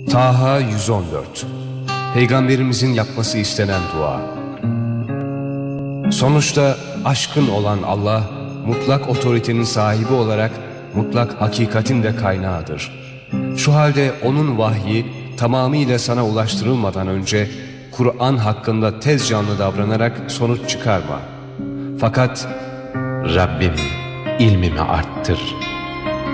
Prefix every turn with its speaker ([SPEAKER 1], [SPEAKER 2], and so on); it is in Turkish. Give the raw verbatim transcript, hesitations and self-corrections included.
[SPEAKER 1] Taha yüz on dört. Peygamberimizin yapması istenen dua. Sonuçta aşkın olan Allah, mutlak otoritenin sahibi olarak mutlak hakikatin de kaynağıdır. Şu halde onun vahyi tamamıyla sana ulaştırılmadan önce Kur'an hakkında tez canlı davranarak sonuç çıkarma. Fakat
[SPEAKER 2] Rabbim ilmimi arttır,